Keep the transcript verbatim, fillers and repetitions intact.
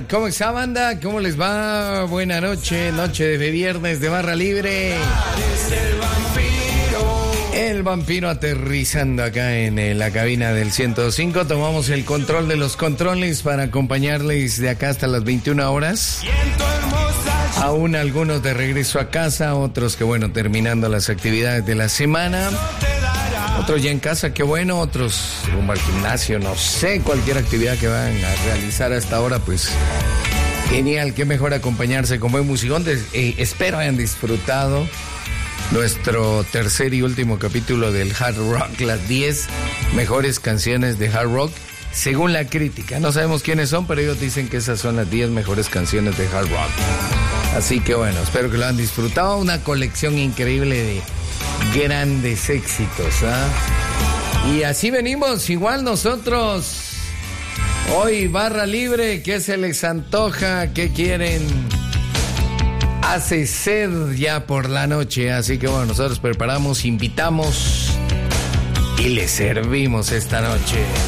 ¿Cómo está, banda? ¿Cómo les va? Buena noche, noche de viernes de barra libre. El vampiro aterrizando acá en la cabina del ciento cinco. Tomamos el control de los controles para acompañarles de acá hasta las veintiuna horas. Aún algunos de regreso a casa, otros que bueno, terminando las actividades de la semana. Otros ya en casa, qué bueno, otros rumbo al gimnasio, no sé, cualquier actividad que van a realizar hasta ahora, pues genial, qué mejor acompañarse con buen musicón. Eh, espero hayan disfrutado nuestro tercer y último capítulo del Hard Rock, las diez mejores canciones de Hard Rock, según la crítica. No sabemos quiénes son, pero ellos dicen que esas son las diez mejores canciones de Hard Rock. Así que bueno, espero que lo hayan disfrutado, una colección increíble de grandes éxitos, ¿ah? Y así venimos, igual nosotros. Hoy barra libre, ¿qué se les antoja? ¿Qué quieren? Hace sed ya por la noche, así que bueno, nosotros preparamos, invitamos y les servimos esta noche.